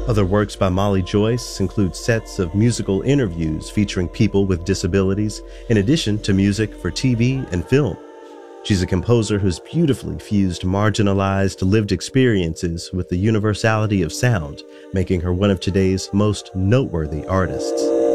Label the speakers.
Speaker 1: Other works by Molly Joyce include sets of musical interviews featuring people with disabilities, in addition to music for TV and film. She's a composer who's beautifully fused marginalized lived experiences with the universality of sound, making her one of today's most noteworthy artists.